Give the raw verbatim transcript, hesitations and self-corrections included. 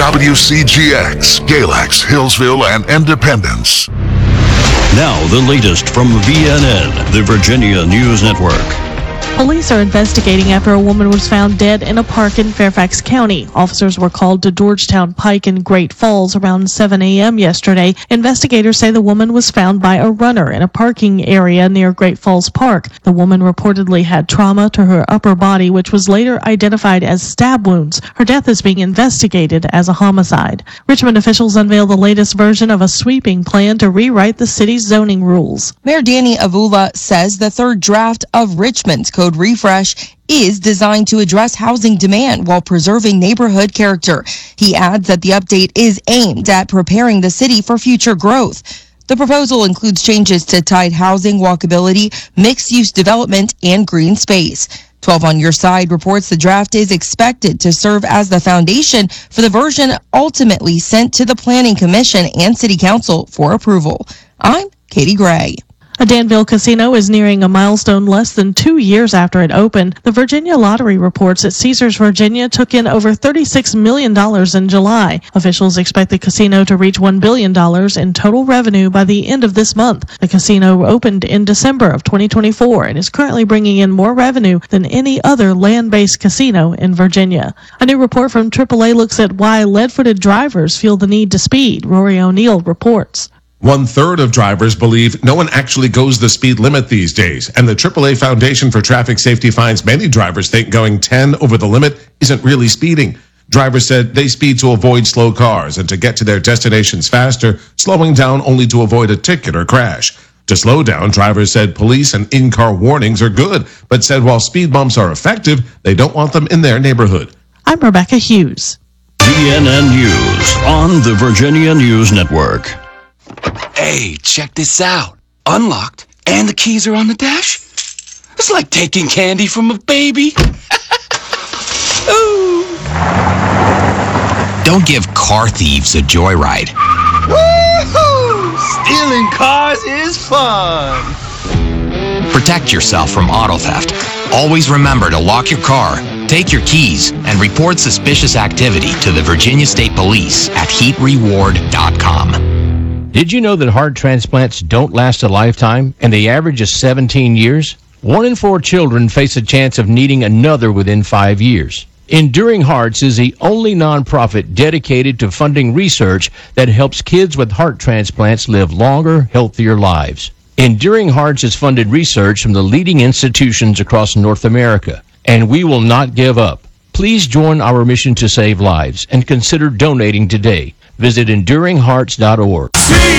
W C G X, Galax, Hillsville, and Independence. Now the latest from V N N, the Virginia News Network. Police are investigating after a woman was found dead in a park in Fairfax County. Officers were called to Georgetown Pike in Great Falls around seven a.m. yesterday. Investigators say the woman was found by a runner in a parking area near Great Falls Park. The woman reportedly had trauma to her upper body, which was later identified as stab wounds. Her death is being investigated as a homicide. Richmond officials unveiled the latest version of a sweeping plan to rewrite the city's zoning rules. Mayor Danny Avula says the third draft of Richmond's code refresh is designed to address housing demand while preserving neighborhood character. He adds that the update is aimed at preparing the city for future growth. The proposal includes changes to tied housing, walkability, mixed-use development, and green space. twelve on Your Side reports the draft is expected to serve as the foundation for the version ultimately sent to the Planning Commission and City Council for approval. I'm Katie Gray. A Danville casino is nearing a milestone less than two years after it opened. The Virginia Lottery reports that Caesars Virginia took in over thirty-six million dollars in July. Officials expect the casino to reach one billion dollars in total revenue by the end of this month. The casino opened in December of twenty twenty-four and is currently bringing in more revenue than any other land-based casino in Virginia. A new report from triple A looks at why lead-footed drivers feel the need to speed. Rory O'Neill reports. One-third of drivers believe no one actually goes the speed limit these days, and the triple A Foundation for Traffic Safety finds many drivers think going ten over the limit isn't really speeding. Drivers said they speed to avoid slow cars and to get to their destinations faster, slowing down only to avoid a ticket or crash. To slow down, drivers said police and in-car warnings are good, but said while speed bumps are effective, they don't want them in their neighborhood. I'm Rebecca Hughes. V N N News on the Virginia News Network. Hey, check this out. Unlocked, and the keys are on the dash. It's like taking candy from a baby. Ooh. Don't give car thieves a joyride. Woo-hoo! Stealing cars is fun. Protect yourself from auto theft. Always remember to lock your car, take your keys, and report suspicious activity to the Virginia State Police at heat reward dot com. Did you know that heart transplants don't last a lifetime and the average is seventeen years? One in four children face a chance of needing another within five years. Enduring Hearts is the only nonprofit dedicated to funding research that helps kids with heart transplants live longer, healthier lives. Enduring Hearts has funded research from the leading institutions across North America, and we will not give up. Please join our mission to save lives and consider donating today. Visit enduring hearts dot org.